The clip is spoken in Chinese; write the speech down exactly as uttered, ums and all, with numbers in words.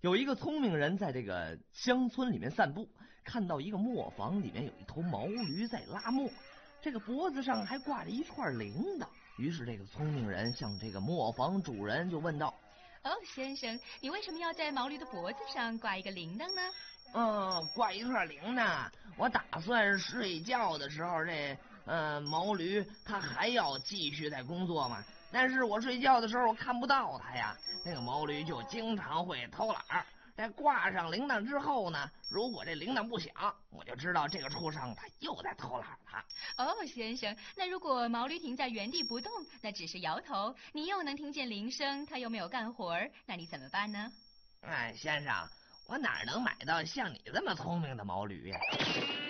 有一个聪明人在这个乡村里面散步，看到一个磨坊里面有一头毛驴在拉磨，这个脖子上还挂着一串铃铛。于是这个聪明人向这个磨坊主人就问道： 哦，先生，你为什么要在毛驴的脖子上挂一个铃铛呢？ 嗯，挂一串铃铛，我打算睡觉的时候，这呃毛驴它还要继续在工作嘛。但是我睡觉的时候我看不到它呀，那个毛驴就经常会偷懒儿。在挂上铃铛之后呢，如果这铃铛不响，我就知道这个畜生它又在偷懒了。 哦，先生，那如果毛驴停在原地不动，那只是摇头，你又能听见铃声，它又没有干活儿，那你怎么办呢？ 哎，先生，我哪能买到像你这么聪明的毛驴呀？